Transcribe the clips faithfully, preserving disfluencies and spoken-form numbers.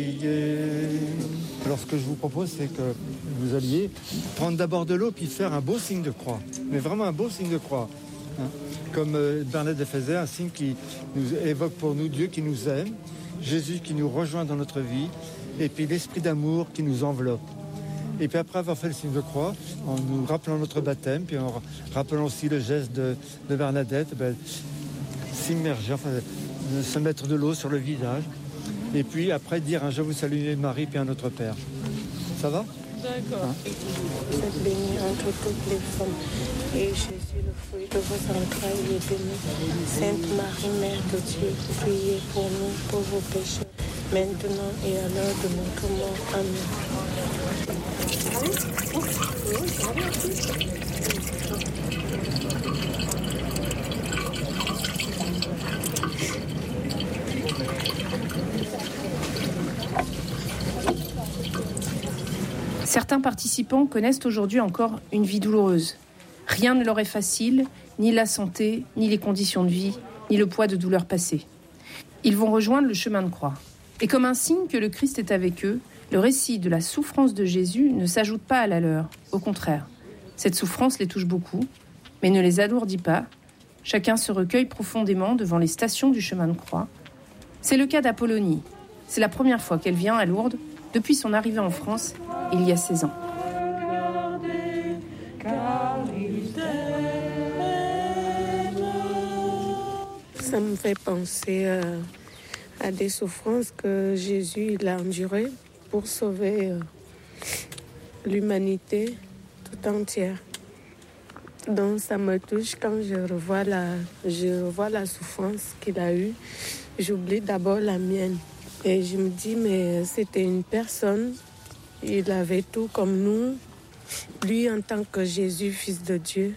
Alors ce que je vous propose, c'est que vous alliez prendre d'abord de l'eau puis faire un beau signe de croix, mais vraiment un beau signe de croix. Hein. Comme euh, Bernadette faisait, un signe qui nous évoque pour nous Dieu qui nous aime, Jésus qui nous rejoint dans notre vie, et puis l'esprit d'amour qui nous enveloppe. Et puis après avoir fait le signe de croix, en nous rappelant notre baptême, puis en rappelant aussi le geste de, de Bernadette, ben, s'immerger, enfin, se mettre de l'eau sur le visage, et puis après dire un Je vous salue Marie, puis un Notre Père. Ça va ? D'accord. Hein? Vous êtes bénie entre toutes les femmes, et Jésus, le fruit de vos entrailles, est béni. Sainte Marie, Mère de Dieu, priez pour nous, pauvres pécheurs, maintenant et à l'heure de notre mort. Amen. Certains participants connaissent aujourd'hui encore une vie douloureuse. Rien ne leur est facile, ni la santé, ni les conditions de vie, ni le poids de douleurs passées. Ils vont rejoindre le chemin de croix. Et comme un signe que le Christ est avec eux, le récit de la souffrance de Jésus ne s'ajoute pas à la leur. Au contraire, cette souffrance les touche beaucoup, mais ne les alourdit pas. Chacun se recueille profondément devant les stations du chemin de croix. C'est le cas d'Apollonie. C'est la première fois qu'elle vient à Lourdes depuis son arrivée en France il y a seize ans. Ça me fait penser euh, à des souffrances que Jésus il a endurées pour sauver euh, l'humanité tout entière. Donc ça me touche quand je revois la, je revois la souffrance qu'il a eue. J'oublie d'abord la mienne. Et je me dis, mais c'était une personne, il avait tout comme nous. Lui, en tant que Jésus, fils de Dieu,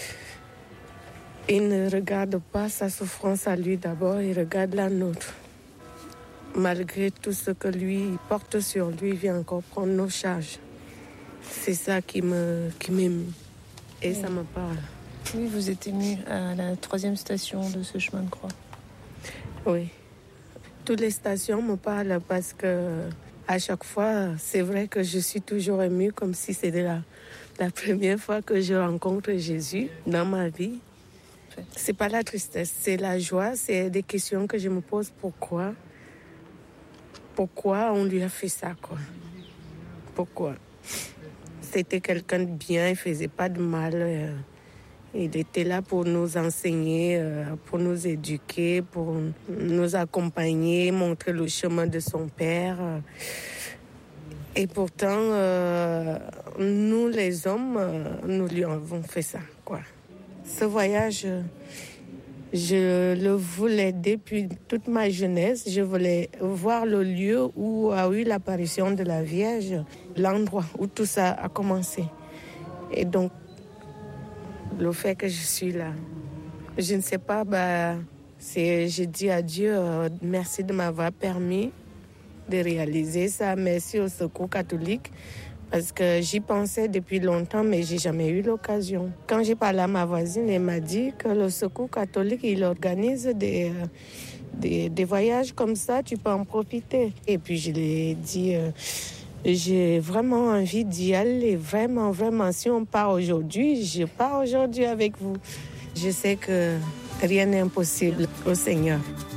il ne regarde pas sa souffrance à lui d'abord, il regarde la nôtre. Malgré tout ce que lui il porte sur lui, il vient encore prendre nos charges. C'est ça qui me, qui m'émeut et oui. Ça me parle. Oui, vous êtes ému à la troisième station de ce chemin de croix. Oui. Toutes les stations me parlent parce que à chaque fois, c'est vrai que je suis toujours émue comme si c'était la, la première fois que je rencontre Jésus dans ma vie. C'est pas la tristesse, c'est la joie, c'est des questions que je me pose. Pourquoi? Pourquoi on lui a fait ça, quoi? Pourquoi? C'était quelqu'un de bien, il faisait pas de mal. Euh, il était là pour nous enseigner, euh, pour nous éduquer, pour nous accompagner, montrer le chemin de son père. Et pourtant, euh, nous les hommes, euh, nous lui avons fait ça, quoi. Ce voyage, je le voulais depuis toute ma jeunesse. Je voulais voir le lieu où a eu l'apparition de la Vierge, l'endroit où tout ça a commencé. Et donc, le fait que je suis là, je ne sais pas, bah, c'est, je dis à Dieu, euh, merci de m'avoir permis de réaliser ça. Merci au Secours catholique. Parce que j'y pensais depuis longtemps, mais j'ai jamais eu l'occasion. Quand j'ai parlé à ma voisine, elle m'a dit que le Secours catholique, il organise des, euh, des, des voyages comme ça, tu peux en profiter. Et puis je lui ai dit, euh, j'ai vraiment envie d'y aller, vraiment, vraiment. Si on part aujourd'hui, je pars aujourd'hui avec vous. Je sais que rien n'est impossible au Seigneur.